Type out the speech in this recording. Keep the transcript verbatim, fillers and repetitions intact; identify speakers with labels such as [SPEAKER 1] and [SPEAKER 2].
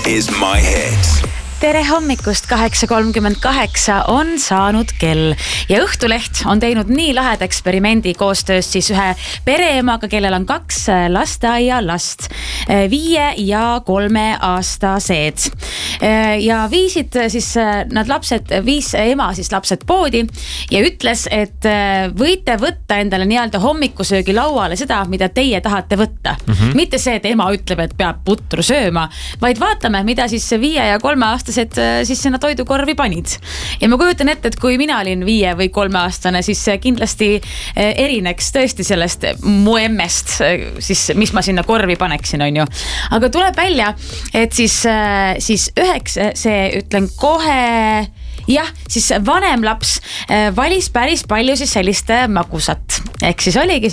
[SPEAKER 1] is my hit.
[SPEAKER 2] Tere hommikust, kaheksa kolmkümmend kaheksa on saanud kell ja Õhtuleht on teinud nii laheda eksperimendi koostöös siis ühe pereemaga, kellel on kaks lasteaia last, viie ja kolme aastased. Ja viisid siis nad lapsed, viis ema siis lapsed poodi ja ütles, et võite võtta endale nii-öelda hommikusöögi lauale seda, mida teie tahate võtta. Mm-hmm. Mitte see, et ema ütleb, et peab putru sööma, vaid vaatame, mida siis viie ja kolme aastased siis sinna toidukorvi panid. Ja ma kujutan ette, et kui mina olin viie või kolme aastane, siis kindlasti erineks tõesti sellest mu emmest, siis mis ma sinna korvi paneksin, on ju. Aga tuleb välja, et siis, siis üheks see, ütlen kohe, jah, siis vanem laps valis päris palju siis sellist magusat. Ehk siis oligi